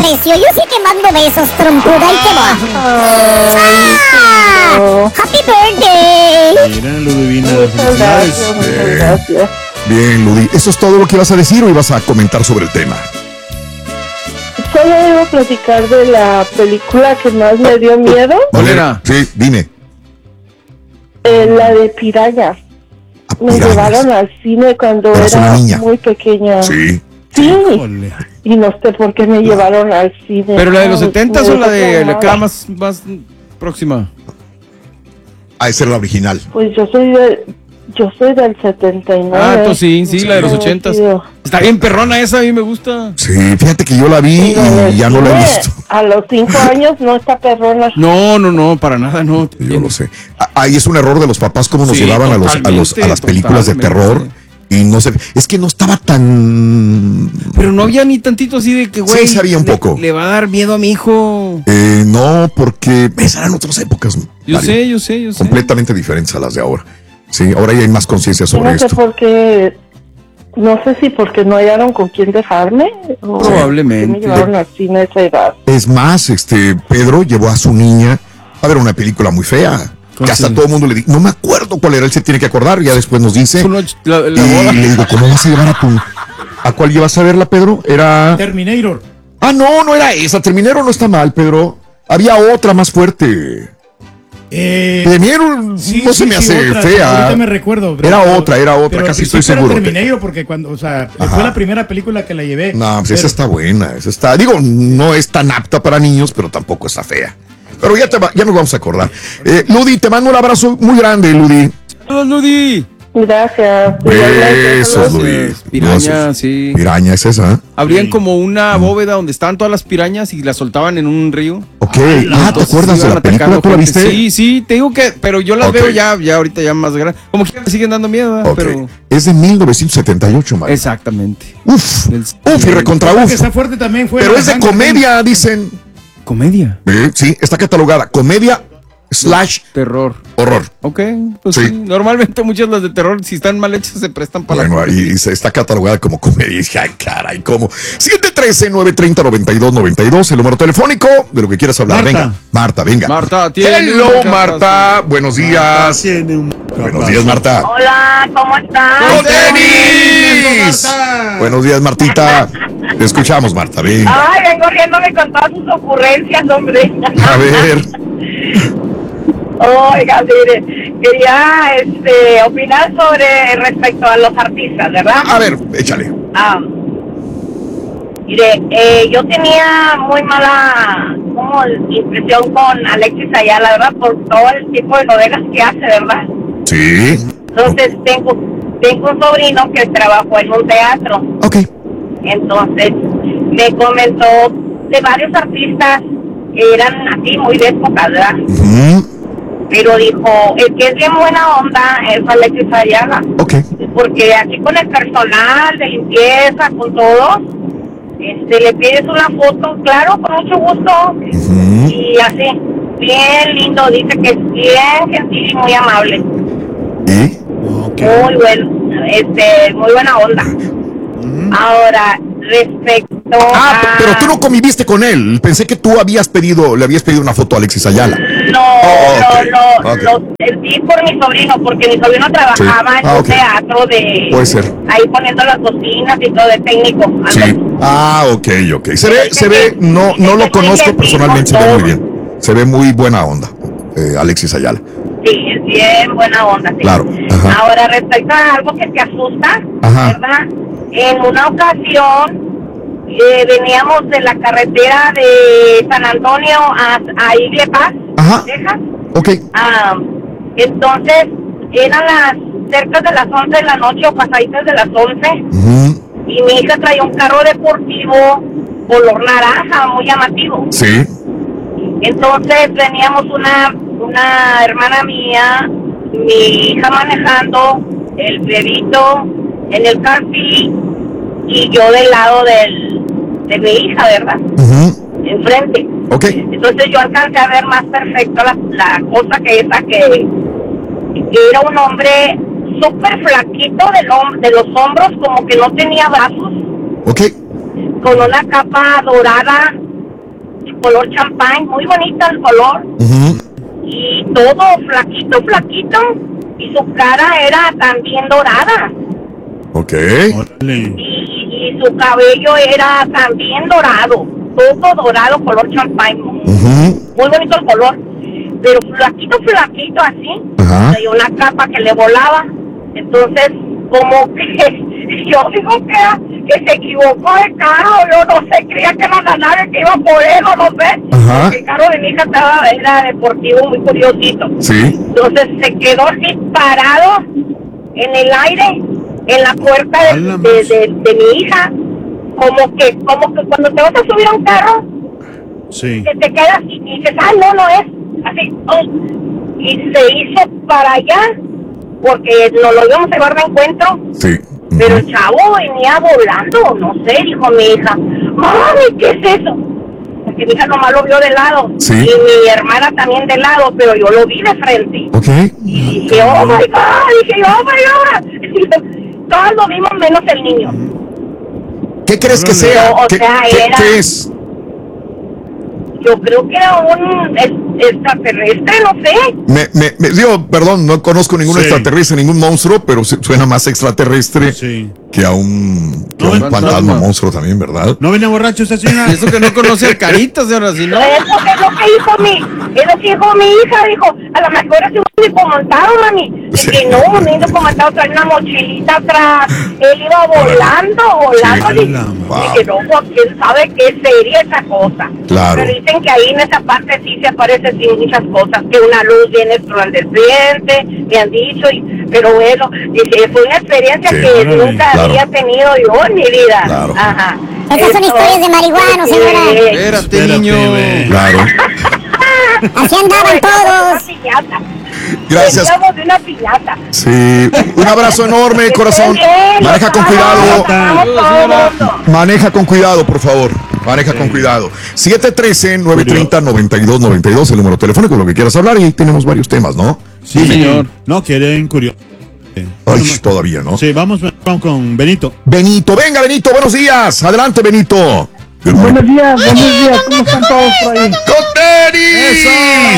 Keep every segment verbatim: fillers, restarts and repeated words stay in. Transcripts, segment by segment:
aprecio. Yo sí te mando besos, trompuda, y te va. ¡Ah! ¡Happy birthday! Mira, Ludivina. Muchas gracias, muchas gracias. Bien, Ludi. ¿Eso es todo lo que ibas a decir o ibas a comentar sobre el tema? Solo iba a platicar de la película que más me dio miedo. ¿Cuál era? Sí, dime. Eh, la de Piraña. A Me pirañas. llevaron al cine cuando Eras era una niña. muy pequeña. Sí. Sí. Híjole. Y no sé por qué me llevaron al cine. ¿Pero la de los Ay, setentas me o la de dejó la traumada. acá más, más próxima? Ah, esa era la original. Pues yo soy de, yo soy del setenta y nueve. Ah, entonces sí, sí, la de los Sí, ochentas. sí. Está bien perrona esa, a mí me gusta. Sí, fíjate que yo la vi y ya no la he visto. A los cinco años no está perrona. No, no, no, para nada, no. Yo lo sé. Ah, Ahí es un error de los papás cómo nos Sí, llevaban a los, a los a las totalmente, películas de terror totalmente. y no sé, es que no estaba tan Pero no había ni tantito así de que, güey. Sí, sabía un le- poco. Le va a dar miedo a mi hijo. eh, no, porque esas eran otras épocas. Yo Mario, sé, yo sé, yo sé. completamente diferentes a las de ahora. Sí, ahora ya hay más conciencia sobre No sé esto. por qué, no sé si porque no hallaron con quién dejarme o Probablemente. por qué me llevaron al cine a esa edad. Es más, este Pedro llevó a su niña a ver una película muy fea. ¿Cuál Que hasta es? todo el mundo le dijo, no me acuerdo cuál era, él se tiene que acordar, ya después nos dice. Su noche- la, la Y boda. le digo, ¿cómo vas a llevar a tu... ¿A cuál llevas a verla, Pedro? Era... Terminator. Ah, no, no era esa. Terminator no está mal, Pedro. Había otra más fuerte. Eh, Terminator sí, no sí, se me sí, hace otra, fea. Ahorita me recuerdo. Era pero- otra, era otra, pero casi al estoy principio era seguro. Terminator porque cuando, o sea, Ajá. fue la primera película que la llevé. No, pues pero- esa está buena. Esa está, digo, no es tan apta para niños, pero tampoco está fea. Pero ya, te va- ya nos vamos a acordar. Eh, Ludi, te mando un abrazo muy grande, Ludi. Saludos, Ludi. Gracias. Igualmente, Besos, saludos. Ludi. Piraña, Besos. sí. Piraña es esa. ¿eh? Abrían Sí. como una bóveda donde estaban todas las pirañas y las soltaban en un río. Ok. Ah, ¿te Entonces acuerdas de iban la película? atacando ¿Tú la gente. viste? Sí, sí, te digo que, pero yo las Ok. veo ya, ya ahorita ya más grandes. Como que me siguen dando miedo, ¿verdad? Ok. Pero Es de mil novecientos setenta y ocho, Mario. exactamente. Uf. Del- Uf, y recontra Otra uf. que está fuerte también fue. Pero es de Hunger comedia, dicen. Comedia, Eh, sí, está catalogada. Comedia slash terror. horror. Ok, pues Sí. sí. Normalmente muchas las de terror, si están mal hechas, se prestan para Bueno, la ahí se está catalogada como comedia. Y dije, ay, caray, ¿cómo? siete uno tres, nueve tres cero, nueve dos nueve dos, el número telefónico de lo que quieras hablar. Marta. Venga, Marta, venga. Marta, tiene Hello, una Marta. casa. Buenos días. Tiene un- Buenos días, Marta. Hola, ¿cómo estás? ¡Oh, Denis! Marta. Buenos días, Martita. Te escuchamos, Marta. Venga. Ay, vengo riéndome con todas sus ocurrencias, hombre. A ver. Oiga, mire, quería este, opinar sobre respecto a los artistas, ¿verdad? A ver, échale. Ah, mire, eh, yo tenía muy mala como, impresión con Alexis Ayala, ¿verdad? Por todo el tipo de novelas que hace, ¿verdad? Sí. Entonces tengo, tengo un sobrino que trabajó en un teatro. Ok. Entonces me comentó de varios artistas que eran así muy déspotas, ¿verdad? Ujú. Pero dijo, el que es bien buena onda es Alexis Ayala, Ok. porque aquí con el personal de limpieza, con todos, este, le pides una foto, claro, con mucho gusto, Ujú. y así, bien lindo, dice que es bien gentil y muy amable, ¿Y? muy bueno, este, muy buena onda. Ahora, respecto Ah, a... pero tú no conviviste con él. Pensé que tú habías pedido, le habías pedido una foto a Alexis Ayala. No, Oh, ok, lo, lo, ok. lo sentí por mi sobrino, porque mi sobrino trabajaba Sí. en Ah, un ok. teatro de... Puede ser. Ahí poniendo las cocinas y todo de técnico. algo Sí. así. Ah, ok, ok. Se ve, se ve, no, no lo conozco personalmente, se ve muy bien. Se ve muy buena onda, eh, Alexis Ayala. Sí, es bien buena onda. Sí. Claro, ajá. Ahora, respecto a algo que te asusta, Ajá. ¿verdad? En una ocasión eh, veníamos de la carretera de San Antonio a, a Igle Paz, Ajá. Texas. Ok. Ah, entonces, eran las cerca de las once de la noche o pasaditas de las once. Ujú. Y mi hija traía un carro deportivo color naranja, muy llamativo. Sí. Entonces veníamos una una hermana mía, mi hija manejando, el bebito en el car seat y yo del lado del, de mi hija, ¿verdad? Ujú. Enfrente. Ok. Entonces yo alcancé a ver más perfecto la, la cosa que esa que, que era un hombre súper flaquito del hom- de los hombros, como que no tenía brazos, Ok. con una capa dorada color champán, muy bonito el color. Ujú. Y todo flaquito, flaquito. Y su cara era también dorada. Ok. Órale. Y, y su cabello era también dorado. Todo dorado, color champán. Ujú. Muy bonito el color. Pero flaquito, flaquito así. Ajá. Y una capa que le volaba. Entonces, como que yo digo que, que se equivocó de carro. Yo no sé, creía que era la nave que iba por él, o no sé. Ajá. Porque el carro de mi hija estaba, era deportivo, muy curiosito. Sí. Entonces se quedó así parado en el aire, en la puerta de, A la de, más. de, de mi hija. Como que, como que cuando te vas a subir a un carro, Sí. que te quedas y dices, ah, no, no es. Así, oh, y se hizo para allá, porque nos lo íbamos a llevar de encuentro, Sí. pero Ujú. el chavo venía volando, no sé, dijo mi hija, mami, ¿qué es eso? Porque mi hija nomás lo vio de lado, Sí. y mi hermana también de lado, pero yo lo vi de frente. Ok. Y dije, oh my God, dije, oh my God. Todos lo vimos menos el niño. ¿Qué crees que Órale. sea? O ¿Qué, sea, qué- era- qué es? Yo creo que era un es- extraterrestre, no sé. Me, me, me- digo, perdón, no conozco ningún Sí. extraterrestre, ningún monstruo, pero su- suena más extraterrestre Sí. que a un, que a No, un el fantasma fantasma. monstruo también, ¿verdad? ¿No venía borracho esta señora? Y eso que no conoce a Caritas, señora, si no. Eso es lo que hizo mi, es lo que dijo mi hija, dijo, a lo mejor es un único montado, mami. Sí. Dije, no, un único montado trae una mochilita atrás, él iba volando, volando. Sí. Dije, Wow. dije, no, pues, quién sabe qué sería esa cosa. Claro. Pero dicen que ahí en esa parte sí se aparecen sí, muchas cosas, que una luz viene resplandeciente, me han dicho, y, pero bueno, dije, fue una experiencia Sí. que Órale. nunca Claro. había tenido yo en mi vida. Claro. Ajá. Esas son historias de marihuana, señora. Espérate, Espérate, niño. güey. Claro. Así andaban todos. Gracias. Veníamos de una piñata. Sí. Un abrazo enorme, corazón. Bien, Maneja con los cuidado. amamos, amamos todo el mundo. Maneja con cuidado, por favor. Maneja con cuidado. siete uno tres, nueve tres cero, nueve dos nueve dos, el número telefónico, lo que quieras hablar. Y ahí tenemos varios temas, ¿no? Sí, señor. No, quieren curioso. Ay, todavía, ¿no? Sí, vamos, vamos con Benito. Benito, venga, Benito, buenos días. Adelante, Benito. Good morning. Buenos días, buenos días, ¿cómo están todos por ahí? ¡Con tenis!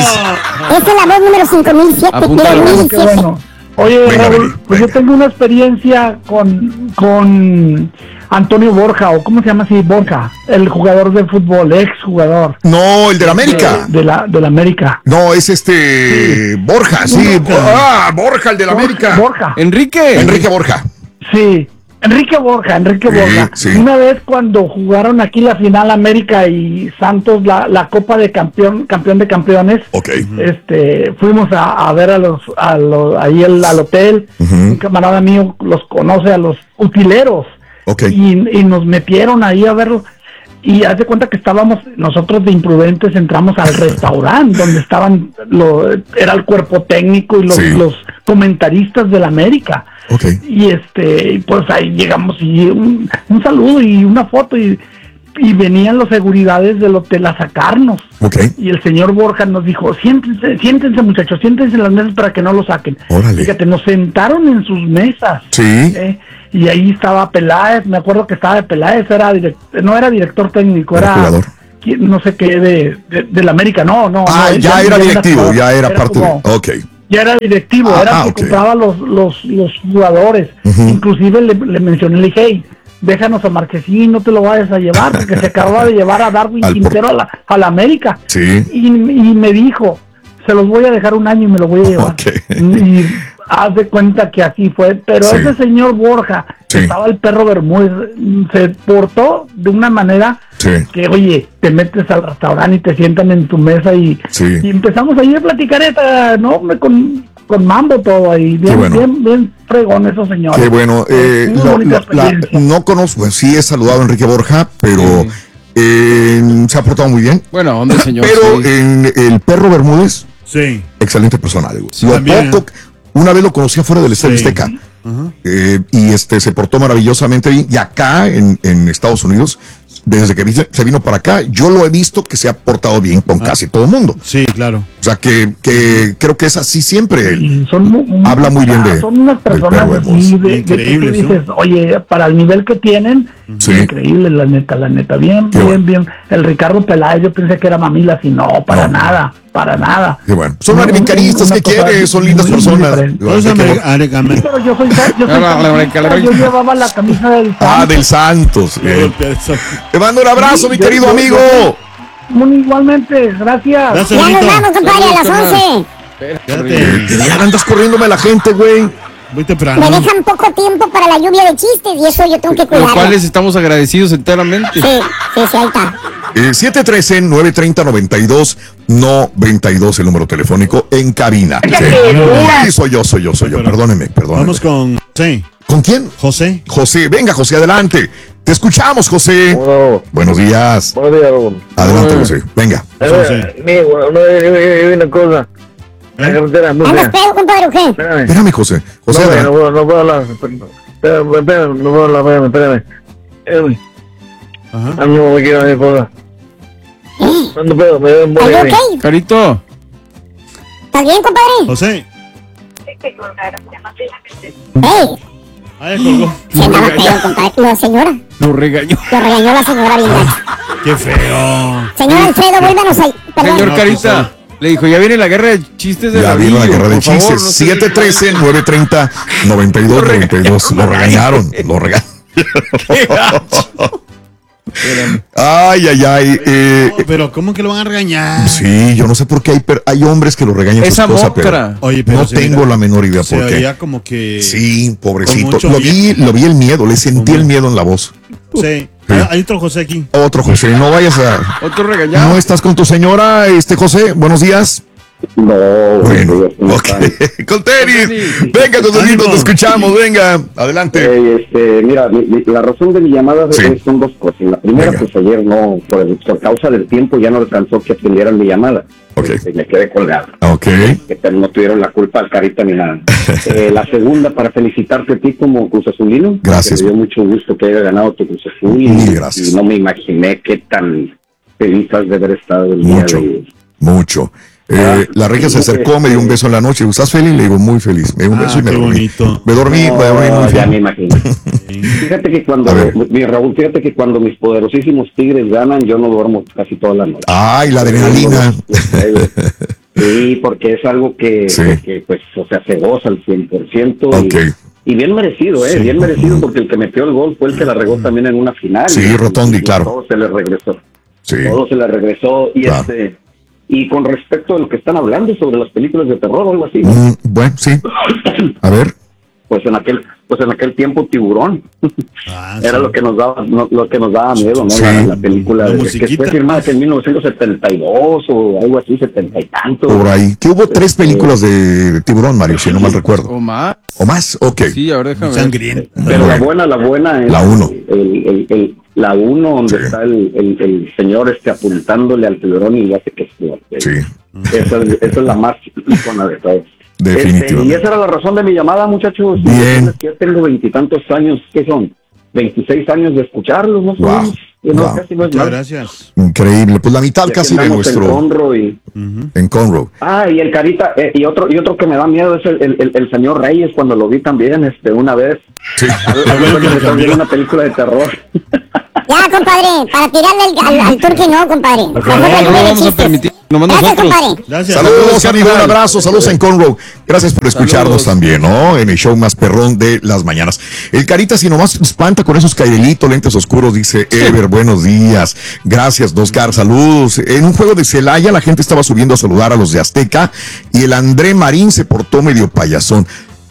Esa es la voz número cinco mil siete. Apúntalo. dos mil Qué siete. bueno. Oye, Venga, Raúl, Benny, pues yo venga. tengo una experiencia con, con Antonio Borja, o ¿cómo se llama así? Borja, el jugador de fútbol, ex jugador No, el de la América. de, de la, de la América. No, es este Borja, sí. Borja. Ah, Borja, el de la América. Borja, Enrique. Enrique Borja. sí. Enrique Borja, Enrique Sí, Borja. sí. Una vez cuando jugaron aquí la final América y Santos, la, la Copa de Campeón, campeón de campeones, Ok. este, fuimos a, a ver a los, a los, ahí el, al hotel. Ujú. Un camarada mío los conoce a los utileros. Ok. Y, y nos metieron ahí a verlo. Y haz de cuenta que estábamos, nosotros de imprudentes entramos al restaurante donde estaban, lo, era el cuerpo técnico y los, Sí. los comentaristas de la América. Ok. Y este, pues ahí llegamos y un, un saludo y una foto y, y venían los seguridades del hotel a sacarnos. Ok. Y el señor Borja nos dijo, siéntense, siéntense muchachos, siéntense en las mesas para que no lo saquen. Órale. Fíjate, nos sentaron en sus mesas. Sí. ¿eh? Y ahí estaba Peláez, me acuerdo que estaba de Peláez, era direct- no era director técnico, Era era, jugador. ¿quién? No sé qué, de, de, de la América, no, no. Ah, no, él ya era directivo, jugador. ya era parte como- de. Ok. Ya era directivo, Ah, era ah, que ok. compraba los, los, los jugadores. Ujú. Inclusive le, le mencioné, le dije, hey, déjanos a Marquesín, no te lo vayas a llevar, porque se acababa de llevar a Darwin Al Quintero a la, a la América. Sí. Y, y me dijo, se los voy a dejar un año y me lo voy a llevar. Ok. Y haz de cuenta que así fue. Pero Sí. ese señor Borja, Sí. estaba el perro Bermúdez, se portó de una manera Sí. que, oye, te metes al restaurante y te sientan en tu mesa y, Sí. y empezamos ahí a platicar, esta, ¿no? Hombre, Con, con mambo todo ahí. Bien, bueno. bien, bien fregón esos señores. Qué bueno. Eh, Muy lo- bonita lo- la- experiencia. no conozco, pues, sí he saludado a Enrique Borja, pero Sí. eh, se ha portado muy bien. Bueno, hombre, señor. Pero sí. en el perro Bermúdez, Sí. excelente persona. Digo. Lo también. poco, una vez lo conocí afuera del Estadio Sí. Azteca. Eh, y este se portó maravillosamente bien. Y acá en, en Estados Unidos, desde que vi- se vino para acá, yo lo he visto que se ha portado bien con casi todo el mundo. Sí, claro. O sea, que, que creo que es así siempre. Y son mu- muy- Habla muy bien de- son unas del personas perro de así voz. de, de que tú Increíbles, ¿no? dices, oye, para el nivel que tienen, Sí. increíble, la neta, la neta, bien, Qué bien, bueno. bien. El Ricardo Peláez, yo pensé que era mamila, y no, para No. nada, para nada. Qué bueno. Son No, americanistas, una ¿qué cosa quieres? Son lindas muy, muy personas. diferente. Todos Qué amer- bueno. are- amer- Pero yo soy, yo soy Ah, la- la- la- la- yo llevaba la camisa del Ah, Santos. del Santos. Bien. Te mando un abrazo, mi Yo- querido yo- amigo. yo- Muy igualmente, gracias. Gracias, Ya nos Benito. vamos, compadre, a las Saludos, once. Quédate. Ya andas corriéndome a la gente, güey. Muy temprano. Me dejan poco tiempo para la lluvia de chistes y eso yo tengo que Por lo cuidarlo. cual les estamos agradecidos enteramente. Sí, sí, sí, ahí está. Eh, siete uno tres, nueve tres cero, nueve dos noventa y dos el número telefónico en cabina. Sí. Sí, soy yo, soy yo, soy yo. Pero- Perdóneme, perdóneme. Vamos con José. ¿Con quién? José. José, venga, José, adelante. Te escuchamos, José. Bueno, Buenos días. buenos días, Raúl. Adelante, Bueno. José. Venga. José. Eh, mira, bueno, no, eh, eh, eh, una cosa. La ¿Eh? carretera, no ¿Andas sé. pedo, compadre, o qué? Espérame. Espérame, José. José, No, no, adelante. puedo, no puedo hablar. Espérame, espérame, no puedo hablar, espérame, espérame. Espérame. Ajá. Ah, no me quiero a mi esposa. ¿Cuándo pedo? Me deben ¿Are you morir. okay? Carito, ¿Estás bien, compadre? José. Hey, Ah, ya colgó. se andaba pedo, compadre. La señora, nos regañó. lo regañó la señora bien gacho. Qué feo. Señor Alfredo, vuélvanos ahí. Perdón. Señor No, Carita, le dijo, ya viene la guerra de chistes de Ya vino la ladrillo, guerra de por favor, chistes. no se- siete uno tres, nueve tres cero, nueve dos noventa y dos. Lo regañaron, lo regañaron. Ay, ay, ay. eh, No, pero ¿cómo que lo van a regañar? sí, yo no sé por qué hay, per- hay hombres que lo regañan a su Esa esposa, pero mocra. Oye, pero no se tengo mira- la menor idea Se por qué. veía como que... Sí, pobrecito. Con mucho Lo vi, miedo. lo vi el miedo, le sentí Con el miedo en la voz. Sí. Ah, hay otro José aquí. Otro José, no vayas a. Otro regañado. ¿No estás con tu señora, este José? Buenos días. No, Bueno, ¿cómo ok. están? Con tenis. tenis. Venga, con Ánimo. te escuchamos. Venga, adelante. Eh, este, mira, mi- mi- la razón de mi llamada Sí. es- son dos cosas. La primera, Venga. pues ayer no, por, el- por causa del tiempo ya no alcanzó que atendieran mi llamada. Ok. Este, me quedé colgado. Ok. Que te- no tuvieron la culpa al Carita ni nada. Eh, la segunda, para felicitarte a ti como Cruz Azulino. Gracias. Que me dio mucho gusto que haya ganado tu Cruz Azul. Y, Mil gracias. y no me imaginé qué tan feliz has de haber estado el Mucho, día de mucho. Eh, Ah, la regia se acercó, me dio un beso en la noche. ¿Estás feliz? Le digo, muy feliz. Me dio un Ah, beso y me qué dormí. bonito. Me dormí, No, me dormí muy ya bien. me imagino. Fíjate que cuando, A ver. mi Raúl, fíjate que cuando mis poderosísimos Tigres ganan, yo no duermo casi toda la noche. Ay, la adrenalina. Sí, porque es algo que, Sí. que, pues, o sea, se goza al cien por ciento. Ok. Y, y bien merecido, ¿eh? Sí. Bien merecido, porque el que metió el gol fue el que la regó también en una final. Sí, Y- Rotondi, y claro. Todo se le regresó. Sí. Todo se le regresó. Y Claro. este y con respecto a lo que están hablando sobre las películas de terror o algo así, ¿no? Mm, bueno, sí. A ver. pues en aquel pues en aquel tiempo Tiburón Ah, era sí. lo que nos daba no, lo que nos daba miedo, ¿no? Sí. La, la película La de- que musiquita. fue firmada que en mil novecientos setenta y dos o algo así, setenta y tanto. Por ahí. Que hubo tres películas de, de tiburón, Mario, si no mal recuerdo. O más. ¿O más? Ok. Sí, ahora déjame ver. Sangriento. Pero la Bueno. buena, la buena es La uno. El, el, el- la uno donde Sí. está el, el, el señor este apuntándole al tiburón y hace que explote. Sí. Esa, es- esa es la más icona de todas. Definitivamente. Este, y esa era la razón de mi llamada, muchachos. Bien. Ya tengo veintitantos años, ¿qué son? veintiséis años de escucharlos, ¿no? Wow. Somos, que no, Wow. casi no es Muchas nada. gracias. Increíble. Pues la mitad Y aquí casi de andamos en nuestro. Conroe y- Ujú. En Conroe. Ah, y el Carita, eh, y otro y otro que me da miedo es el, el, el- el señor Reyes, cuando lo vi también este una vez. Sí. bueno que lo me cambió. viendo una película de terror. Ya, compadre, para tirarle al, al, al turqui no, compadre. No, Mejor no la lo lluvia de vamos a chistes. permitir. Nomás Gracias, nosotros. compadre. Gracias. Saludos, amigo, un carnal. abrazo, saludos en Conroe. Gracias por escucharnos Saludos. también, ¿no? En el show más perrón de las mañanas. El Carita, si nomás espanta con esos cairelitos, lentes oscuros, dice Ever, buenos días. Gracias, Oscar, saludos. En un juego de Celaya, la gente estaba subiendo a saludar a los de Azteca y el André Marín se portó medio payasón.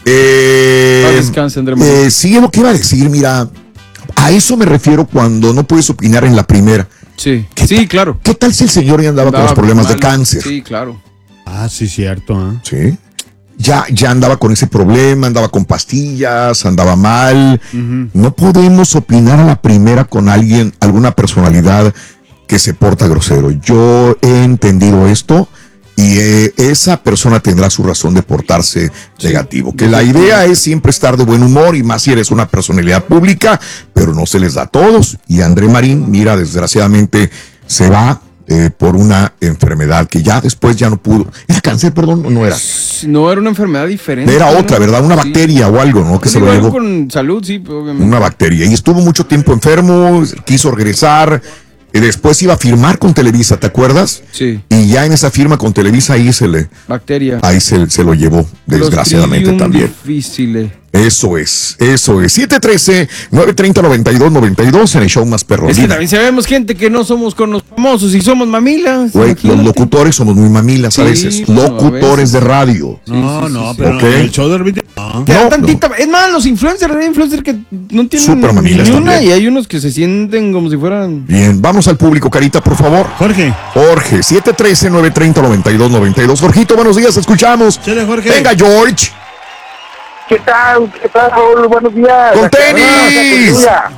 Eh, Paz descanse, André Marín. eh, sí, es lo que iba a decir, mira. A eso me refiero cuando no puedes opinar en la primera. Sí, ¿Qué sí, tal- claro. ¿Qué tal si el señor ya andaba con los Andaba problemas de mal. cáncer? Sí, claro. Ah, sí, cierto. ¿eh? Sí. Ya, ya andaba con ese problema, andaba con pastillas, andaba mal. Ujú. No podemos opinar a la primera con alguien, alguna personalidad que se porta grosero. Yo he entendido esto y eh, esa persona tendrá su razón de portarse negativo. Que la idea es siempre estar de buen humor y más si eres una personalidad pública, pero no se les da a todos. Y André Marín, mira, desgraciadamente se va eh, por una enfermedad que ya después ya no pudo. ¿Era cáncer, perdón, o no era? No, era una enfermedad diferente. Era ¿no? otra, ¿verdad? Una Sí. bacteria o algo, ¿no? Que Pues se lo igual llevó. con salud, sí, obviamente. Una bacteria. Y estuvo mucho tiempo enfermo, quiso regresar. Y después iba a firmar con Televisa, ¿te acuerdas? Sí. Y ya en esa firma con Televisa ahí se le, Bacteria. ahí se, se lo llevó, desgraciadamente Clostridium también. difficile. Eso es, eso es. siete uno tres, nueve tres cero, nueve dos nueve dos en el show más perro. Es que también sabemos gente que no somos con los famosos y somos mamilas. Güey, los imagínate. locutores somos muy mamilas a Sí, veces. bueno, a Locutores veces. de radio. Sí, No, sí, no, sí, pero ok. en el show de Orbita, no. Que da No, tantita- Es más, los influencers, hay influencers que no tienen Súper ni mamilas una también. y hay unos que se sienten como si fueran... Bien, vamos al público, Carita, por favor. Jorge. Jorge, siete uno tres, nueve tres cero, nueve dos nueve dos. Jorgito, buenos días, escuchamos. Chale, Jorge. Venga, George. ¿Qué tal? ¿Qué tal, Raúl? Buenos días. ¡Con Acá- tenis! Acá-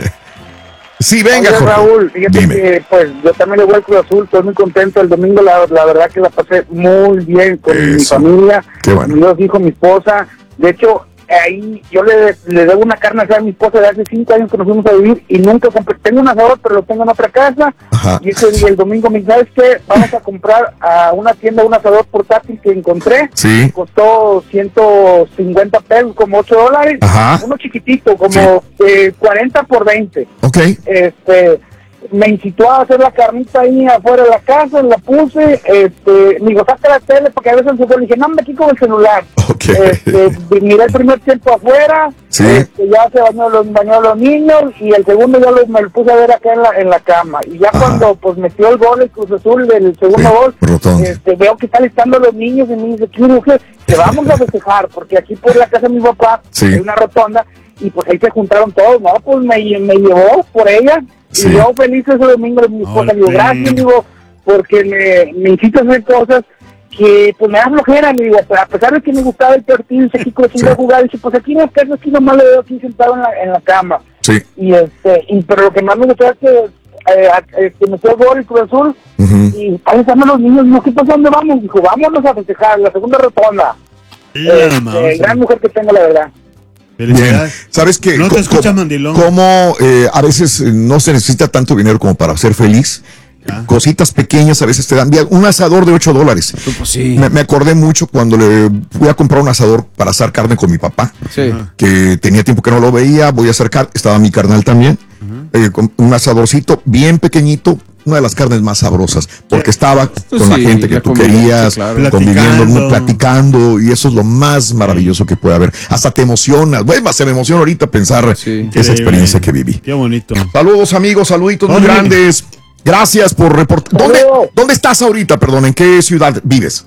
Sí, venga, Oye, Jorge. Raúl, fíjate Dime. que pues yo también le voy al Cruz Azul, estoy muy contento. El domingo la, la verdad que la pasé muy bien con mi Eso. familia, Qué bueno. mis dos hijos, mi esposa. De hecho, ahí yo le, le debo una carne asada a mi esposa de hace cinco años que nos fuimos a vivir y nunca compré. Tengo un asador, pero lo tengo en otra casa. Ajá. Y ese día, el domingo me dice, ¿sabes qué? Vamos a comprar a una tienda un asador portátil que encontré. Sí. Costó ciento cincuenta pesos, como ocho dólares. Ajá. Uno chiquitito, como eh, cuarenta por veinte. Ok. Este, me incitó a hacer la carnita ahí afuera de la casa, la puse, este, me dijo, saca la tele, porque a veces se fue, le dije, no, me aquí con el celular. Ok. Este, miré el primer tiempo afuera, Sí. este, ya se bañó los, bañó a los niños, y el segundo ya lo, me lo puse a ver acá en la, en la cama. Y ya Ajá. cuando pues metió el gol, el Cruz Azul del segundo Sí, gol, Rotondi. este, veo que están listando a los niños y me dice, ¿qué dije? Que vamos a festejar, porque aquí por la casa de mi papá Sí. hay una rotonda, y pues ahí se juntaron todos, ¿no? Pues me, me llevó por ella, Sí. y yo feliz ese domingo, mi esposa, Oh, digo, sí. gracias, digo, porque me, me incita a hacer cosas que pues me da flojera, me digo, a pesar de que me gustaba el partido, y aquí con Sí. a jugar, dice, pues aquí en la casa, aquí nomás lo veo aquí sentado en la, en la cama, Sí. y este, y, pero lo que más me gustó es que, eh, a- eh, que metió el gol el Cruz Azul, Ujú. y ahí están los niños, digo, ¿qué pasa? ¿Dónde vamos? Dijo, vámonos a festejar, la segunda rotonda. Ya, Este, Mouse. gran mujer que tengo, la verdad. Bien, Felicidades. ¿sabes qué? No te Co- escucha, co- mandilón. Cómo eh, a veces eh, no se necesita tanto dinero como para ser feliz. Ya. Cositas pequeñas a veces te dan. Mira, un asador de ocho dólares. Pues sí. Me, me acordé mucho cuando le fui a comprar un asador para asar carne con mi papá, Sí. que tenía tiempo que no lo veía, voy a hacer carne, estaba mi carnal también, eh, con un asadorcito bien pequeñito, una de las carnes más sabrosas, porque estaba con sí, la gente que la tú convivencia, querías, claro. conviviendo, Platicando. platicando, y eso es lo más maravilloso que puede haber. Hasta te emocionas, bueno, se me emociona ahorita pensar Sí. esa Increíble. experiencia que viví. Qué bonito. Saludos amigos, saluditos muy Jorge. grandes. Gracias por reportar. ¿Dónde, Saludos. ¿Dónde estás ahorita? Perdón, ¿en qué ciudad vives?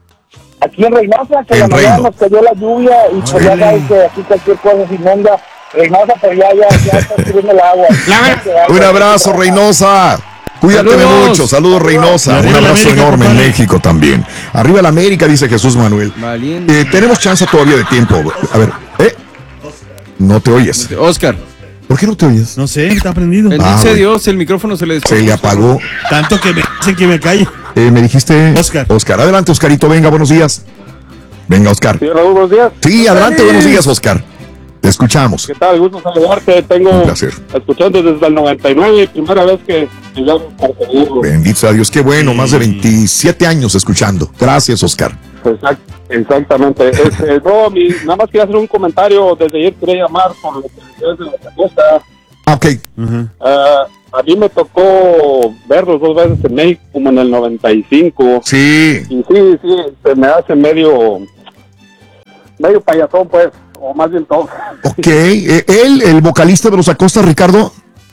Aquí en Reynosa, que En la mañana Reyno. nos cayó la lluvia y pues ya Órale. sabes que aquí cualquier cosa se inunda. Reynosa, pero ya, ya, ya está subiendo el agua. Un abrazo, Reynosa. Cuídate Saludos. mucho. Saludos, Reynosa. Arriba Un la abrazo América, enorme en compadre. México también. Arriba la América, dice Jesús Manuel. Valiente. Eh, tenemos chance todavía de tiempo. A ver, ¿eh? No te oyes. Oscar, ¿Por qué no te oyes? No sé, está prendido. bendito Ah, sea güey. Dios, el micrófono se le Se le apagó. Tanto que me dicen que me calle. Eh, me dijiste. Oscar. Oscar, adelante, Oscarito. Venga, buenos días. Venga, Oscar. Sí, Raúl, buenos días. Sí, adelante, buenos días, Oscar. Te escuchamos. ¿Qué tal? Gusto saludarte. Tengo Un placer. escuchando desde el noventa y nueve, primera vez que me llamo para pedirlo. Bendito sea Dios, qué bueno, Sí. más de veintisiete años escuchando. Gracias, Oscar. Exact- exactamente. Este, no, mi, nada más quería hacer un comentario. Desde ayer quería llamar por lo que decías de la costa. Ah, ok. Ajá. Ah, a mí me tocó verlos dos veces en México, como en el noventa y cinco. Sí. Y sí, sí, se me hace medio, medio payasón, pues, o más bien todo. Ok. Eh, él, el vocalista de los Acosta, Ricardo.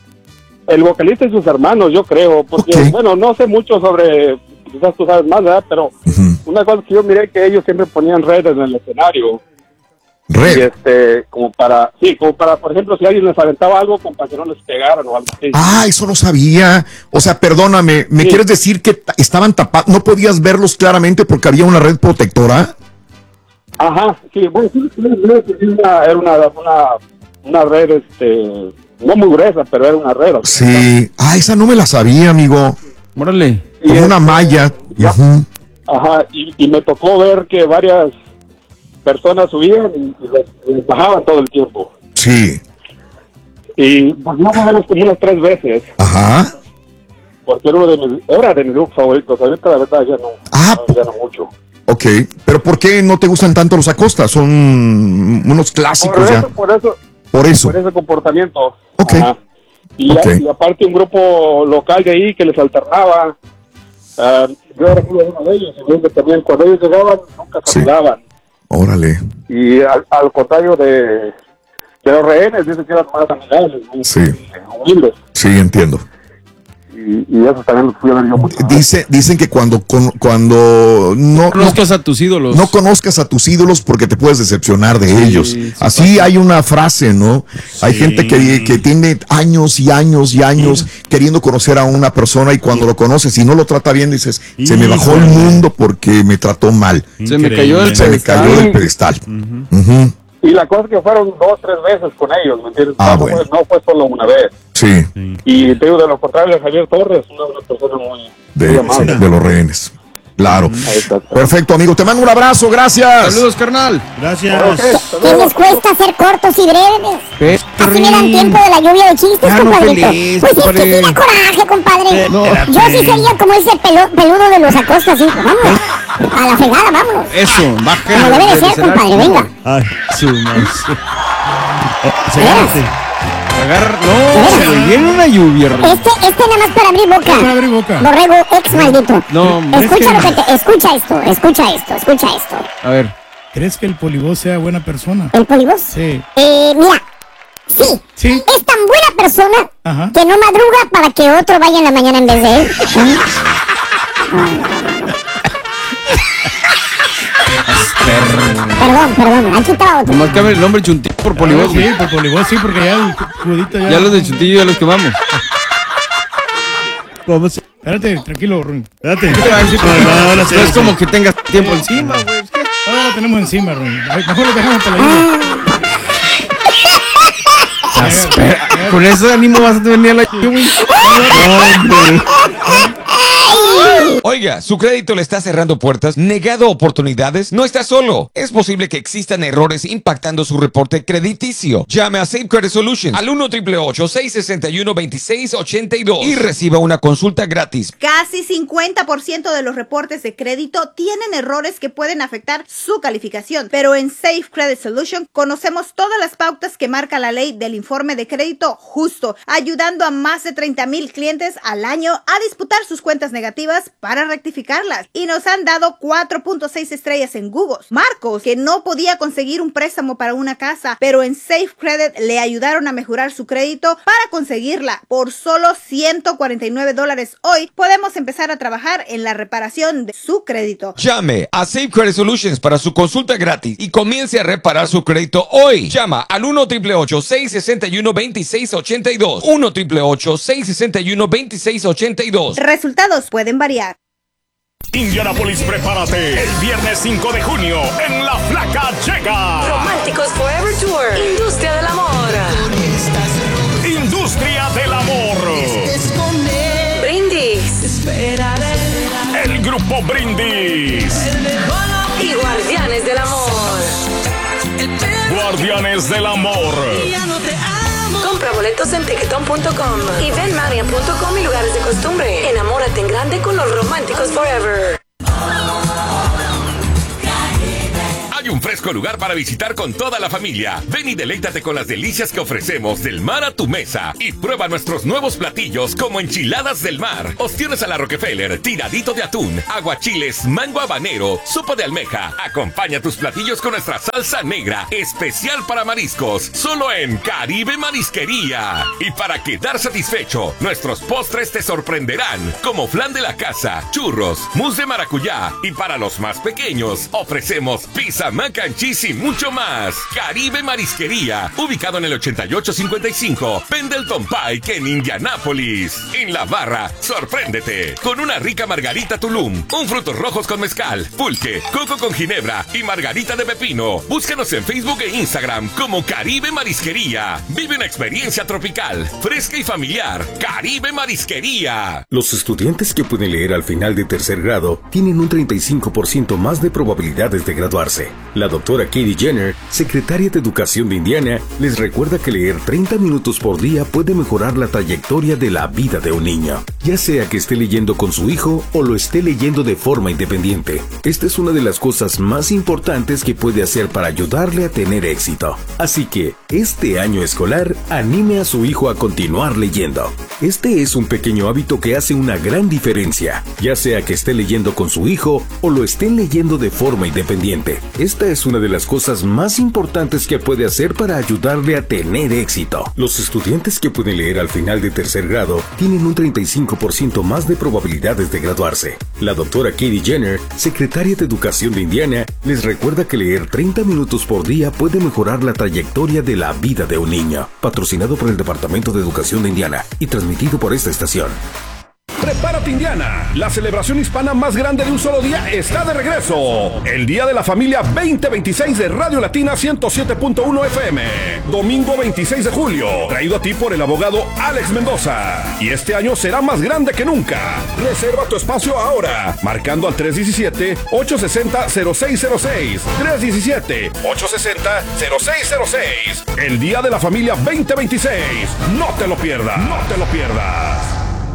El vocalista y sus hermanos, yo creo, porque, Ok. bueno, no sé mucho sobre, quizás tú sabes más, ¿verdad? Pero Ujú. una cosa que yo miré que ellos siempre ponían redes en el escenario. Y Red. este, como para, sí, como para, por ejemplo, si alguien les aventaba algo, como para que no les pegaran o algo así. Ah, eso no sabía. O sea, perdóname, ¿me Sí. quieres decir que ta- estaban tapados? ¿No podías verlos claramente porque había una red protectora? Ajá, sí, bueno, sí, sí, sí, sí, una- era una, una, una red, este, no muy gruesa, pero era una red. Sí. Ah, esa no me la sabía, amigo. órale. Y Como una este, malla. ya. Ujú. Ajá, y, y me tocó ver que varias personas subían y, y les, les bajaban todo el tiempo. Sí. Y pues más o menos como unas tres veces. Ajá. porque era uno de mis, era de mis grupos favoritos. Ahorita la verdad ya no, Ah. no, ya no mucho. Ok, pero ¿por qué no te gustan tanto los Acosta? Son unos clásicos Por ya. eso, por eso, Por eso. por ese comportamiento. Ok. Ajá. Y, Ok. y aparte un grupo local de ahí que les alternaba. ah, yo era uno de ellos, y viendo también cuando ellos llegaban nunca Sí. saludaban. Órale. Y al, al contrario de, de los rehenes, dicen que eran más amigables, muy Sí. humildes. Sí, entiendo. Y, y eso también los fui a ver yo mucho. Dice, dicen que cuando, con- cuando no, no, Conozcas a tus ídolos. no conozcas a tus ídolos porque te puedes decepcionar de Sí, ellos. sí Así hay una frase, ¿no? Hay Sí. gente que, que tiene años y años y años queriendo conocer a una persona y cuando lo conoces y no lo trata bien dices, se me bajó el Híjole. mundo porque me trató mal. Se me cayó del Se me pedestal. cayó del pedestal. Ujú. Y la cosa es que fueron dos, tres veces con ellos, ¿me entiendes? Ah, no, bueno. fue, no fue solo una vez. Sí, Y te digo, de lo contrario, Javier Torres, una, una persona muy, muy de, amable. de los rehenes. Claro. Ahí está. Perfecto, amigo. Te mando un abrazo. Gracias. Saludos, carnal. Gracias. Ok, ¿Qué les cuesta ser cortos y breves? Así me dan tiempo de la lluvia de chistes, Ya no compadrito. pelees, Pues es que compadre. sí da coraje, compadre. No. Yo sí sería como ese pelo- peludo de los Acosta, así. Vámonos. A la fregada, vámonos. Eso, baja. Como debe de ser, compadre, venga. Ay, su mouse. Se gánate. Agarra. No, güey, viene una lluvia, hermano. Este, este nada más para abrir boca. Para abrir boca. Borrego, ex maldito. No, hombre, Escucha es que- lo que te, escucha esto, escucha esto, escucha esto. A ver. ¿Crees que el polibos sea buena persona? ¿El polibos? Sí. Eh, mira, sí, Sí. es tan buena persona Ajá. que no madruga para que otro vaya en la mañana en vez de él. Perdón, perdón, aquí está otro. Nomás cabe el nombre Chuntillo por Polibos. Sí, por polibos sí, porque ya el judito ya... Ya los de Chuntillo ya los quemamos. ¿Cómo se- Espérate, tranquilo, Ruin. Espérate. ¿Qué te va a decir? No, no, ahora sí, No es sí. como que tengas tiempo encima, güey. Es que- Ahora lo tenemos encima, Ruin. Ay, mejor lo dejamos para la lluvia. Espera, con ese ánimo vas a venir a la lluvia, güey. No, hombre. Oiga, ¿su crédito le está cerrando puertas? ¿Negado oportunidades? No está solo. Es posible que existan errores impactando su reporte crediticio. Llame a Safe Credit Solutions al uno ocho ocho ocho, seis seis uno, dos seis ocho dos y reciba una consulta gratis. Casi cincuenta por ciento de los reportes de crédito tienen errores que pueden afectar su calificación, pero en Safe Credit Solution conocemos todas las pautas que marca la ley del informe de crédito justo, ayudando a más de treinta mil clientes al año a disputar sus cuentas negativas para rectificarlas. Y nos han dado cuatro punto seis estrellas en Google. Marcos, que no podía conseguir un préstamo para una casa, pero en Safe Credit le ayudaron a mejorar su crédito para conseguirla. Por solo ciento cuarenta y nueve dólares hoy, podemos empezar a trabajar en la reparación de su crédito. Llame a Safe Credit Solutions para su consulta gratis y comience a reparar su crédito hoy. Llama al uno ocho ocho ocho, seis seis uno, dos seis ocho dos. uno ocho ocho ocho, seis seis uno, dos seis ocho dos. Resultados pueden variar. Indianapolis, prepárate. El viernes cinco de junio, en La Flaca llega Románticos Forever Tour. Industria del amor. Industria del Amor. Brindis. El grupo Brindis. Y Guardianes del Amor. Guardianes del Amor. Compra boletos en ticketon punto com y ven marian punto com y lugares de costumbre. Enamórate en grande con los Románticos Forever. Hay un fresco lugar para visitar con toda la familia. Ven y deleítate con las delicias que ofrecemos del mar a tu mesa. Y prueba nuestros nuevos platillos como enchiladas del mar, ostiones a la Rockefeller, tiradito de atún, aguachiles, mango habanero, sopa de almeja. Acompaña tus platillos con nuestra salsa negra, especial para mariscos, solo en Caribe Marisquería. Y para quedar satisfecho, nuestros postres te sorprenderán, como flan de la casa, churros, mousse de maracuyá. Y para los más pequeños, ofrecemos pizza, mac and cheese y mucho más. Caribe Marisquería, ubicado en el ochenta y ocho cincuenta y cinco Pendleton Pike en Indianápolis. En la barra, sorpréndete con una rica margarita Tulum, un frutos rojos con mezcal, pulque, coco con ginebra y margarita de pepino. Búscanos en Facebook e Instagram como Caribe Marisquería. Vive una experiencia tropical, fresca y familiar. Caribe Marisquería. Los estudiantes que pueden leer al final de tercer grado tienen un treinta y cinco por ciento más de probabilidades de graduarse. La doctora Katie Jenner, secretaria de Educación de Indiana, les recuerda que leer treinta minutos por día puede mejorar la trayectoria de la vida de un niño, ya sea que esté leyendo con su hijo o lo esté leyendo de forma independiente. Esta es una de las cosas más importantes que puede hacer para ayudarle a tener éxito. Así que, este año escolar, anime a su hijo a continuar leyendo. Este es un pequeño hábito que hace una gran diferencia, ya sea que esté leyendo con su hijo o lo estén leyendo de forma independiente. Esta es una de las cosas más importantes que puede hacer para ayudarle a tener éxito. Los estudiantes que pueden leer al final de tercer grado tienen un treinta y cinco por ciento más de probabilidades de graduarse. La doctora Katie Jenner, secretaria de Educación de Indiana, les recuerda que leer treinta minutos por día puede mejorar la trayectoria de la vida de un niño. Patrocinado por el Departamento de Educación de Indiana y transmitido por esta estación. Prepárate, Indiana. La celebración hispana más grande de un solo día está de regreso. El Día de la Familia veinte veintiséis de Radio Latina ciento siete punto uno F M. Domingo veintiséis de julio. Traído a ti por el abogado Alex Mendoza. Y este año será más grande que nunca. Reserva tu espacio ahora. Marcando al tres uno siete, ocho seis cero, cero seis cero seis. tres uno siete, ocho seis cero, cero seis cero seis. El Día de la Familia veinte veintiséis. No te lo pierdas. No te lo pierdas.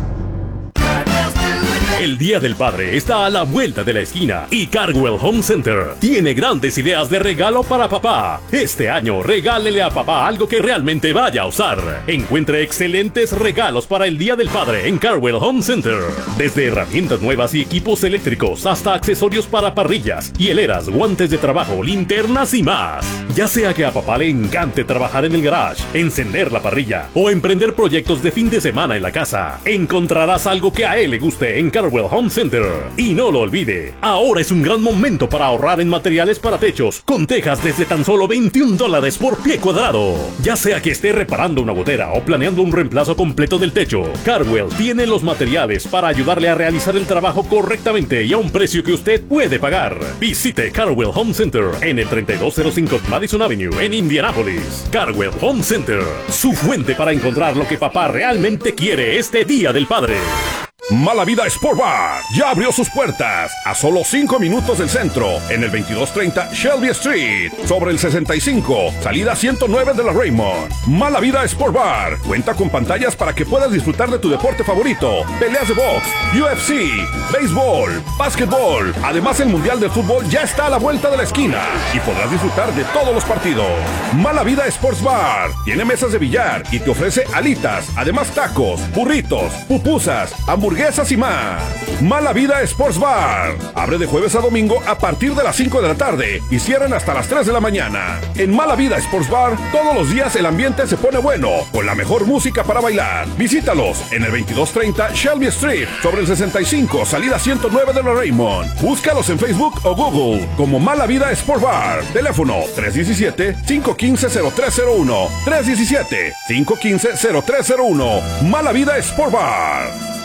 El Día del Padre está a la vuelta de la esquina y Cardwell Home Center tiene grandes ideas de regalo para papá. Este año regálele a papá algo que realmente vaya a usar. Encuentre excelentes regalos para el Día del Padre en Cardwell Home Center. Desde herramientas nuevas y equipos eléctricos hasta accesorios para parrillas, hieleras, guantes de trabajo, linternas y más. Ya sea que a papá le encante trabajar en el garage, encender la parrilla o emprender proyectos de fin de semana en la casa, encontrarás algo que a él le guste en Cardwell Home Center. Y no lo olvide, ahora es un gran momento para ahorrar en materiales para techos, con tejas desde tan solo veintiún dólares por pie cuadrado. Ya sea que esté reparando una gotera o planeando un reemplazo completo del techo, Cardwell tiene los materiales para ayudarle a realizar el trabajo correctamente y a un precio que usted puede pagar. Visite Cardwell Home Center en el treinta y dos cero cinco Madison Avenue en Indianápolis. Cardwell Home Center, su fuente para encontrar lo que papá realmente quiere este Día del Padre. Mala Vida Sport Bar ya abrió sus puertas a solo cinco minutos del centro, en el veintidós treinta Shelby Street, sobre el sesenta y cinco, salida ciento nueve de la Raymond. Mala Vida Sport Bar cuenta con pantallas para que puedas disfrutar de tu deporte favorito, peleas de box, U F C, béisbol, básquetbol. Además, el Mundial de Fútbol ya está a la vuelta de la esquina y podrás disfrutar de todos los partidos. Mala Vida Sports Bar tiene mesas de billar y te ofrece alitas, además tacos, burritos, pupusas, hamburguesas y más. Mala Vida Sports Bar abre de jueves a domingo a partir de las cinco de la tarde y cierran hasta las tres de la mañana. En Mala Vida Sports Bar todos los días el ambiente se pone bueno con la mejor música para bailar. Visítalos en el veintidós treinta Shelby Street, sobre el sesenta y cinco, salida ciento nueve de la Raymond. Búscalos en Facebook o Google como Mala Vida Sports Bar. Teléfono tres uno siete, cinco uno cinco, cero tres cero uno. tres uno siete, cinco uno cinco, cero tres cero uno. Mala Vida Sports Bar.